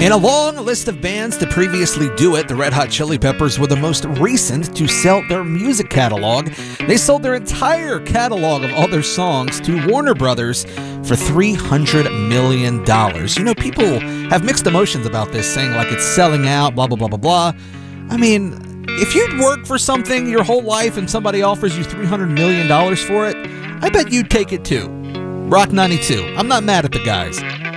In a long list of bands to previously do it, the Red Hot Chili Peppers were the most recent to sell their music catalog. They sold their entire catalog of all their songs to Warner Brothers for $300 million. You know, people have mixed emotions about this, saying like it's selling out, blah, blah, blah, blah, blah. I mean, if you'd worked for something your whole life and somebody offers you $300 million for it, I bet you'd take it too. Rock 92. I'm not mad at the guys.